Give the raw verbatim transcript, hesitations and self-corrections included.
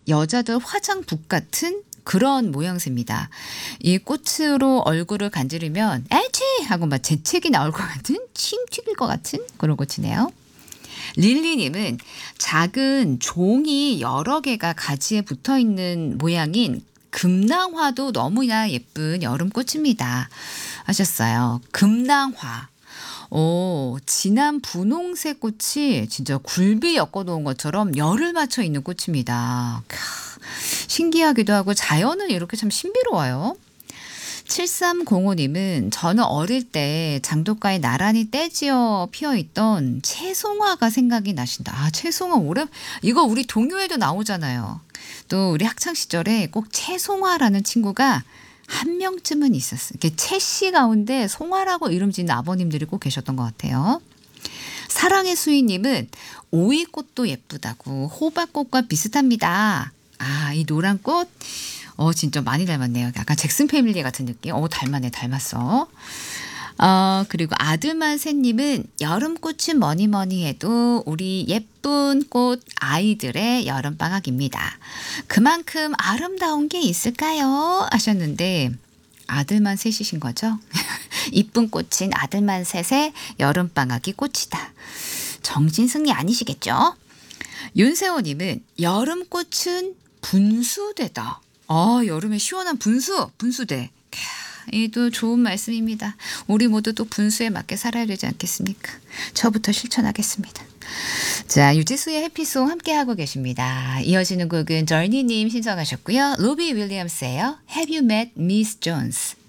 여자들 화장북 같은 그런 모양새입니다. 이 꽃으로 얼굴을 간지르면 에치 하고 막 재채기 나올 것 같은 침 튀길 것 같은 그런 꽃이네요. 릴리님은 작은 종이 여러 개가 가지에 붙어 있는 모양인 금낭화도 너무나 예쁜 여름꽃입니다. 하셨어요. 금낭화. 오, 진한 분홍색 꽃이 진짜 굴비 엮어놓은 것처럼 열을 맞춰 있는 꽃입니다. 캬, 신기하기도 하고 자연은 이렇게 참 신비로워요. 칠삼공오님은 저는 어릴 때 장독가에 나란히 떼지어 피어있던 채송화가 생각이 나신다. 아, 채송화 오래 이거 우리 동요에도 나오잖아요. 또 우리 학창 시절에 꼭 채송화라는 친구가 한 명쯤은 있었어요. 이렇게 채씨 가운데 송화라고 이름 짓는 아버님들이 꼭 계셨던 것 같아요. 사랑의 수희님은 오이꽃도 예쁘다고 호박꽃과 비슷합니다. 아, 이 노란 꽃 어, 진짜 많이 닮았네요. 약간 잭슨 패밀리 같은 느낌. 어, 닮았네, 닮았어. 어, 그리고 아들만 새님은 여름꽃은 뭐니 뭐니 해도 우리 예쁜 꽃 아이들의 여름방학입니다. 그만큼 아름다운 게 있을까요? 하셨는데, 아들만 셋이신 거죠? 이쁜 꽃인 아들만 셋의 여름방학이 꽃이다. 정진승이 아니시겠죠? 윤세호님은 여름꽃은 분수대다. 아, 여름에 시원한 분수, 분수대. 이도 좋은 말씀입니다. 우리 모두 또 분수에 맞게 살아야 되지 않겠습니까? 저부터 실천하겠습니다. 자, 유지수의 해피송 함께하고 계십니다. 이어지는 곡은 절니님 신청하셨고요. 로비 윌리엄스예요. Have you met Miss Jones?